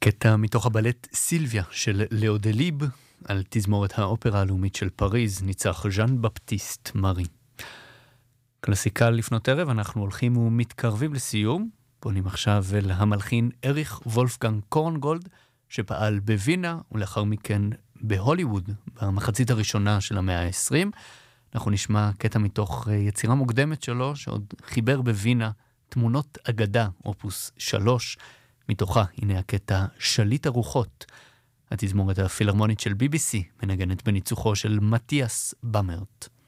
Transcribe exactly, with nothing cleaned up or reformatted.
קטע מתוך הבלט סילביה של לאו דליב, על תזמורת האופרה הלאומית של פריז, ניצח ז'אן בפטיסט מארי. קלאסיקל לפנות ערב, אנחנו הולכים ומתקרבים לסיום, פונים עכשיו אל המלחין אריך וולפגנג קורנגולד, שפעל בווינה ולאחר מכן בהוליווד, במחצית הראשונה של המאה ה-עשרים. אנחנו נשמע קטע מתוך יצירה מוקדמת שלו, שעוד חיבר בווינה תמונות אגדה, אופוס שלוש, מתוכה, הנה הקטע שליט הרוחות. התזמורת הפילהרמונית של בי בי סי מנגנת בניצוחו של מתיאס במרט.